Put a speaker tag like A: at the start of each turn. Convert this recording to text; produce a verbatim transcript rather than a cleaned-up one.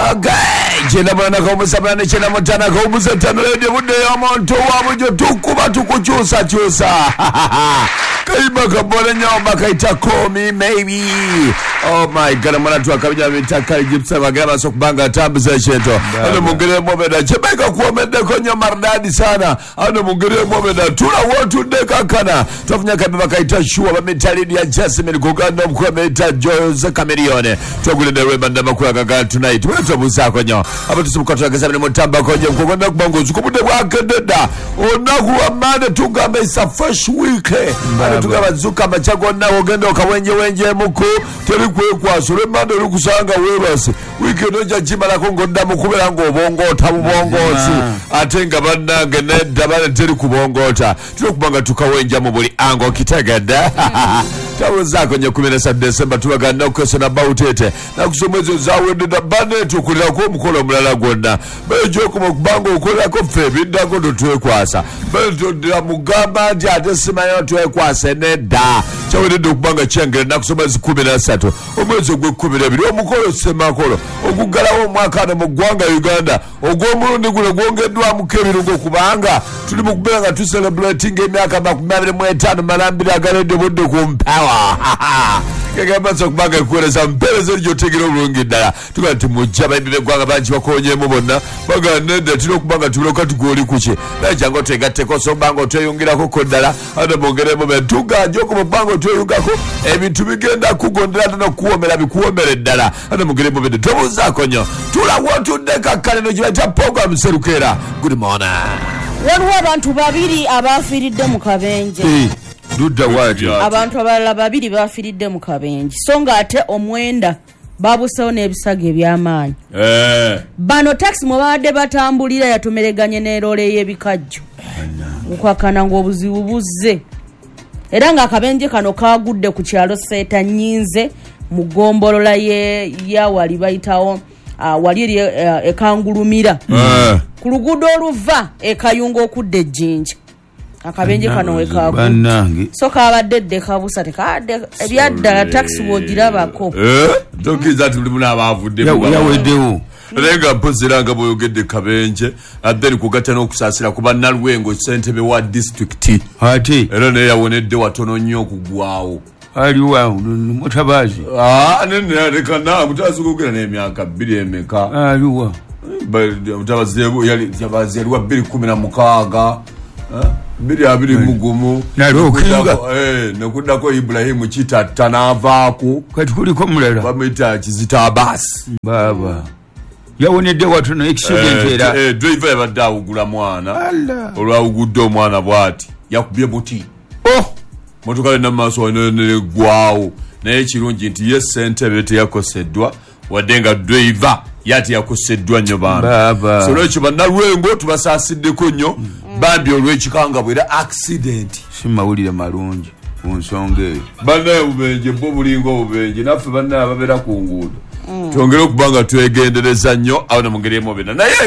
A: Okay, chena mwana kaumusabana chena mutana kaumusatana radio bude ya monto wa mujo tukuba tukuchusa chusa. Kaiba kabona nyoma kaita komi maybe. Oh my god, mwana tu akabija mitaka Egypta magama sokubanga tabu za sheto. Ano mungire mwomeda chebeka kuomede konyo mardadi sana. Ano mungire mwomeda tula watu deka kana. Tuwafunya kabiba kaita shua wamitali ya Jasmine kugando mkuwa meita Joyce Kamerione. Tuwagule na reba ndama kuwa kaka tonight. Mwana tuwabusa konyo. Hapa tusumukatu ya kasa mtamba konyo mkuganda kubango. Sukubute wake deda. Onaku wa mada tukama isa fresh week. Ano tukama zuka machago na wogendo kawenje wenje muku. Teri kwe kwa sure mada lukusanga webasi. Wiki noja jima la kongo ndamu kubela ngo bongo tabu bongo si. Atenga banda geneda bada teri kubongota. Tuli kubanga tukawenja mbuli ango kitagada. Tawo zako nye kumene sa December tuwaga na kwesa na bautete. Na kusumwezo zawe dida bane tukulila kwa mkola mlala gwenda. Bejo kuma kubango ukola kwa febi ndako tutuwe kwasa. Bejo dida mugamba jate sima yo tuwe kwasa neda. Chawe dida kubanga chengere na kusumwezo kumene sato. Omwezo kwe kumene bili. Omukolo sema kolo. Okugala wa mwakana mugwanga Uganda. Ogomulundi kule gwongedwa mkebirugo kubanga. Tuli mukubanga tu celebrating miaka makumabili mwetano malambili agarede bude kumpawa. Kagamba sokubanga kueleza mpeleze lijotegera obulungi ddala tukati mujaba ibibe gwanga banji bakonye mubonna baga nende tino kubanga tuloka tugoli kuche najango tegatteko so bango tweyongirako koddala ado bongeremo betuga joko mu bango tweyugako ebintu bigenda kugondera no kuwomera bikuwomera ddala ado bongeremo bede tobuzaako nnyo tula wotudde kakkale no kibaita program serukera. Good morning.
B: Waliwo abantu babiri abafiiridde mu kabenje.
A: Hey. Duda waje
B: abantu abalala babiri bafiridde mu kabenji songa ate omwenda babusewo n'ebisage by'amaanyi.
A: Eh.
B: Bano taxi mu baadde batambulira yatumereganye n'erole y'ebikajjo. Nkwakana ng'obuzibu buzze. Era nga akabenje kano kaagudde ku kyalo Seeta Nnyinze mu ggombolola ye ya wali bayitawo uh, wali eri uh, ekangulumira.
A: Eh.
B: Ku luguudo oluva ekayunga okudde ejjinja. Akabenje kano wekagu so kabadde de kabusa tekadde ebyadda taxi wogirabako
A: eh dokiza tuli muna abavudde
C: mu yawedewo
A: lenga mpozeranga boyogedde kabenje adde kugata n'okusasira kuba nalwengo Ssentebe wa district
C: ati
A: era ne yawonedde watono nnyo okugwawo
C: ali wa mutabazi
A: ah nene rekana mutabazi kugera n'emyaka bbiri emeka
C: ali wa
A: mutabazi yali yabazi yali wa bbiri kumi na mukaaga biri abiri mugumu
C: nalo kinga
A: eh nakudako Ibrahim Chita tanavaako
C: kati kuliko mulala
A: bamita Kizita Abbas
C: baba yawonedde watu no accident era
A: eh driver yabadde awugula mwana olwawugudde omwana bwati yakubye buti
C: oh
A: motoka na maso ne gwao naye kirungi nti ye Ssentebe teyakoseddwa wadenga driver yati yakoseddwa nnyo bana so lwekyo bannalwengo tubasasiddeko nnyo bambi olw'ekikanga bwera accident
C: simawulire malungi ku nsonga eyo
A: bannaye obubenje bo bulinga obubenje naffe bannaye ababeera ku nguudo twongere okubanga twegendereza nnyo awo ne mungeri emu bena naye